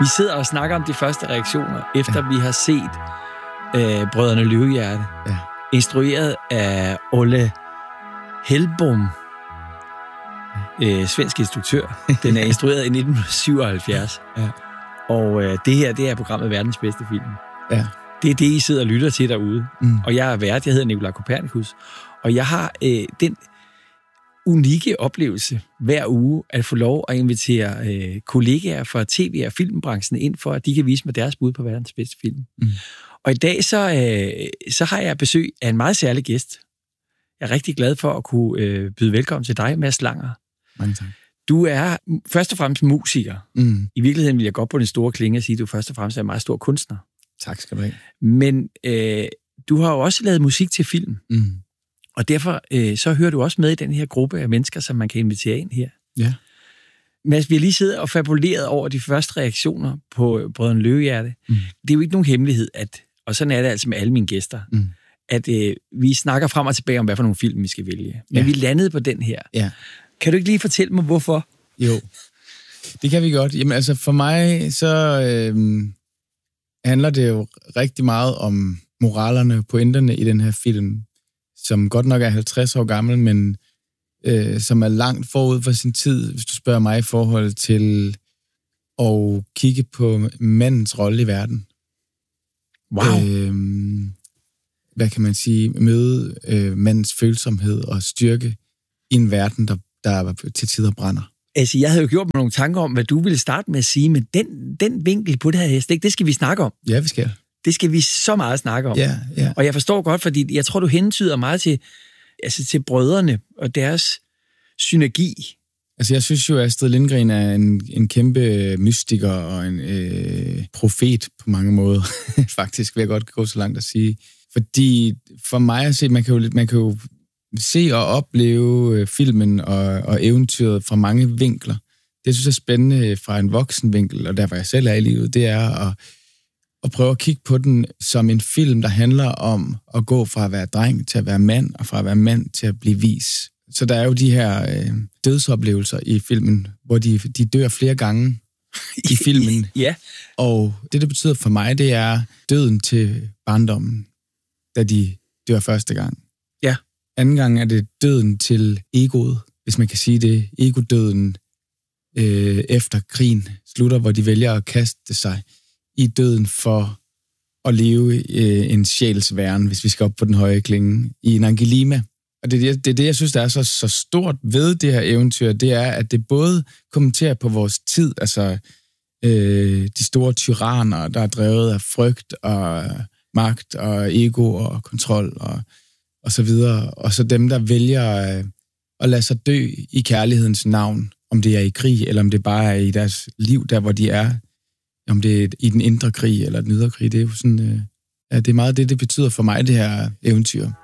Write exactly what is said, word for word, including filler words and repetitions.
Vi sidder og snakker om de første reaktioner, efter ja. vi har set øh, Brødrene Løvehjerte, ja. instrueret af Olle Hellbom, øh, svensk instruktør. Den er instrueret i nitten syvoghalvfjerds. Ja. Og øh, det her, det er programmet Verdens Bedste Film. Ja. Det er det, I sidder og lytter til derude. Mm. Og jeg er vært, jeg hedder Nikolaj Kopernikus. Og jeg har øh, den unikke oplevelse hver uge at få lov at invitere øh, kollegaer fra tv- og filmbranchen ind, for at de kan vise mig deres bud på verdens bedste film. Mm. Og i dag så, øh, så har jeg besøg af en meget særlig gæst. Jeg er rigtig glad for at kunne øh, byde velkommen til dig, Mads Langer. Mange tak. Du er først og fremmest musiker. Mm. I virkeligheden vil jeg godt på den store klinge og sige, at du først og fremmest er en meget stor kunstner. Tak skal du have. Men øh, du har jo også lavet musik til film. Mm. Og derfor øh, så hører du også med i den her gruppe af mennesker, som man kan invitere ind her. Ja. Mads, vi har lige siddet og fabuleret over de første reaktioner på Brødrene Løvehjerte. Mm. Det er jo ikke nogen hemmelighed, at, og sådan er det altså med alle mine gæster, mm. at øh, vi snakker frem og tilbage om, hvad for nogle film vi skal vælge. Men ja. vi landede på den her. Ja. Kan du ikke lige fortælle mig, hvorfor? Jo, det kan vi godt. Jamen altså, for mig så øh, handler det jo rigtig meget om moralerne, pointerne i den her film, som godt nok er halvtreds år gammel, men øh, som er langt forud for sin tid, hvis du spørger mig, i forhold til at kigge på mandens rolle i verden. Wow. Øh, hvad kan man sige? Møde øh, mandens følsomhed og styrke i en verden, der, der til tider brænder. Altså, jeg havde jo gjort mig nogle tanker om, hvad du ville starte med at sige, men den, den vinkel på det her hest, det skal vi snakke om. Ja, vi skal. Det skal vi så meget snakke om. Ja, ja. Og jeg forstår godt, fordi jeg tror, du hentyder meget til, altså til brødrene og deres synergi. Altså, jeg synes jo, at Astrid Lindgren er en, en kæmpe mystiker og en øh, profet på mange måder. Faktisk vil jeg godt gå så langt at sige. Fordi for mig at se, man kan jo, man kan jo se og opleve filmen og, og eventyret fra mange vinkler. Det synes jeg er spændende fra en voksen vinkel, og der hvor jeg selv er i livet, det er at og prøve at kigge på den som en film, der handler om at gå fra at være dreng til at være mand, og fra at være mand til at blive vis. Så der er jo de her øh, dødsoplevelser i filmen, hvor de, de dør flere gange i filmen. Ja. Og det, det betyder for mig, det er døden til barndommen, da de dør første gang. Ja. Anden gang er det døden til egoet, hvis man kan sige det. Egodøden øh, efter krigen slutter, hvor de vælger at kaste sig i døden for at leve øh, en sjæls væren, hvis vi skal op på den høje klinge, i en Angelima. Og det er det, det, det jeg synes, der er så, så stort ved det her eventyr, det er, at det både kommenterer på vores tid, altså øh, de store tyranner, der er drevet af frygt og magt og ego og kontrol og, og så videre, og så dem, der vælger øh, at lade sig dø i kærlighedens navn, om det er i krig, eller om det bare er i deres liv, der hvor de er, om det er i den indre krig eller den ydre krig. Det er jo sådan, øh, ja, det er meget det, det betyder for mig, det her eventyr.